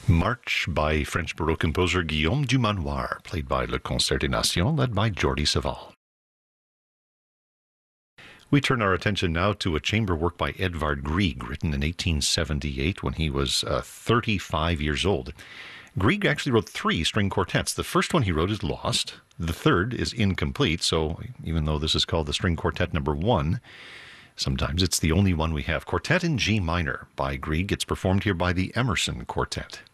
March by French Baroque composer Guillaume du Manoir, played by Le Concert des Nations, led by Jordi Savall. We turn our attention now to a chamber work by Edvard Grieg, written in 1878 when he was 35 years old. Grieg actually wrote 3 string quartets. The first one he wrote is lost. The third is incomplete, so even though this is called the string quartet number 1, sometimes it's the only one we have. Quartet in G minor by Grieg. It's performed here by the Emerson Quartet.